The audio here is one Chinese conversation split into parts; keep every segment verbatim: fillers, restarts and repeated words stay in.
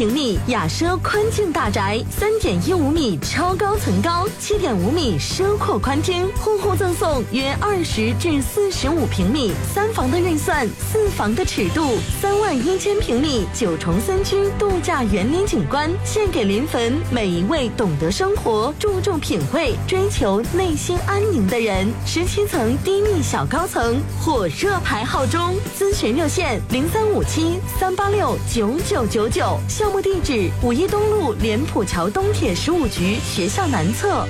平米雅奢宽境大宅，三点一五米超高层高，七点五米奢阔宽厅，户户赠送约二十至四十五平米三房的预算，四房的尺度，三万一千平米九重三居度假园林景观，献给临汾每一位懂得生活、注重品味、追求内心安宁的人。十七层低密小高层，火热排号中，咨询热线零三五七三八六九九九九，项目地址五一东路莲浦桥东铁十五局学校南侧。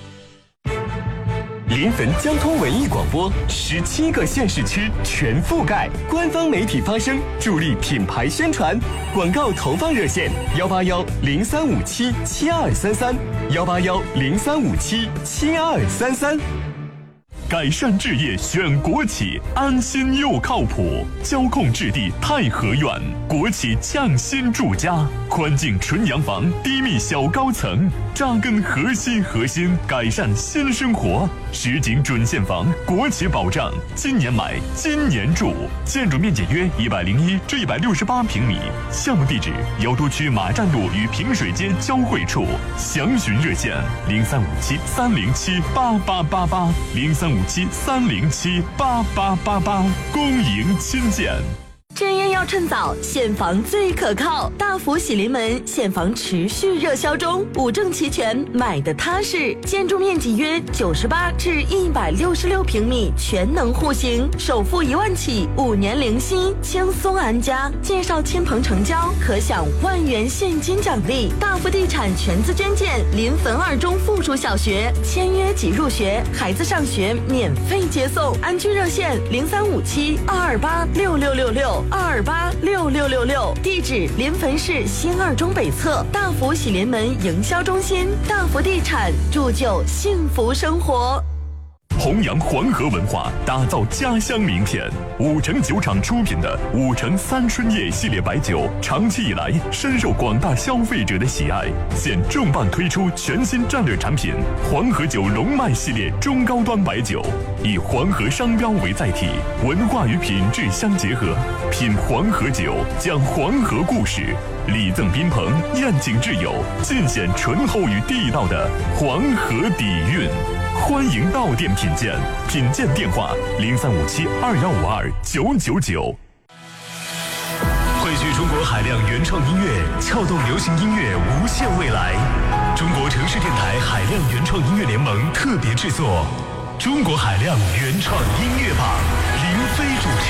临汾交通文艺广播，十七个县市区全覆盖，官方媒体发声，助力品牌宣传。广告投放热线：幺八幺零三五七七二三三，幺八幺零三五七七二三三。改善置业选国企，安心又靠谱。交控置地太和苑，国企匠心住家，宽境纯洋房，低密小高层，扎根核心核心，改善新生活。实景准现房，国企保障，今年买，今年住。建筑面积约一百零一至一百六十八平米。项目地址：瑶都区马站路与平水街交汇处。详询热线：零三五七三零七八八八八，零三五七三零七八八八八。恭迎亲见。 置业要趁早，现房最可靠。大福喜临门现房持续热销中，五证齐全，买的踏实。建筑面积约九十八至一百六十六平米，全能户型，首付一万起，五年零息，轻松安家。介绍亲朋成交，可享万元现金奖励。大福地产全资捐建临汾二中附属小学，签约即入学，孩子上学免费接送。安居热线零三五七二二八六六六六。二二八六六六六，地址临汾市新二中北侧大福喜临门营销中心。大福地产铸就幸福生活。 弘扬黄河文化，打造家乡名片。五城酒厂出品的五城三春夜系列白酒，长期以来深受广大消费者的喜爱。现重磅推出全新战略产品黄河酒龙脉系列中高端白酒，以黄河商标为载体，文化与品质相结合。品黄河酒，讲黄河故事，礼赠宾朋，宴请挚友，尽显醇厚与地道的黄河底蕴。欢迎到店品鉴，品鉴电话零三五七二幺五二九九九。汇聚中国海量原创音乐，撬动流行音乐无限未来。中国城市电台海量原创音乐联盟特别制作《中国海量原创音乐榜》，林飞主持。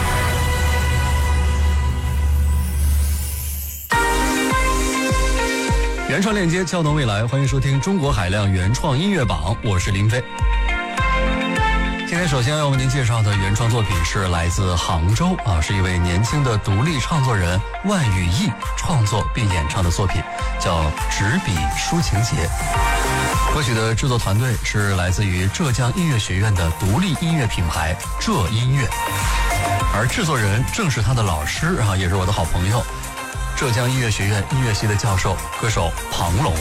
原创链接撬动未来，欢迎收听中国海量原创音乐榜，我是林飞。今天首先要为您介绍的原创作品是来自杭州啊，是一位年轻的独立创作人万羽翼创作并演唱的作品，叫《执笔抒情节》。歌曲的制作团队是来自于浙江音乐学院的独立音乐品牌浙音乐，而制作人正是他的老师啊，也是我的好朋友，浙江音乐学院音乐系的教授、歌手庞龙。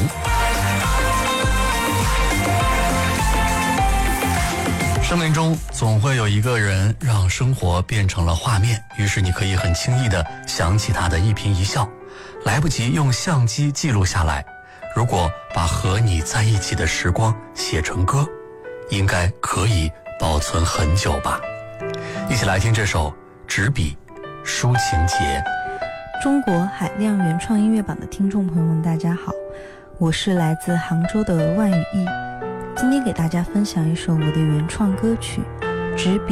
生命中总会有一个人让生活变成了画面，于是你可以很轻易地想起他的一颦一笑，来不及用相机记录下来。如果把和你在一起的时光写成歌，应该可以保存很久吧。一起来听这首《执笔抒情节》。 中国海量原创音乐榜的听众朋友们，大家好，我是来自杭州的万羽翼，今天给大家分享一首我的原创歌曲《执笔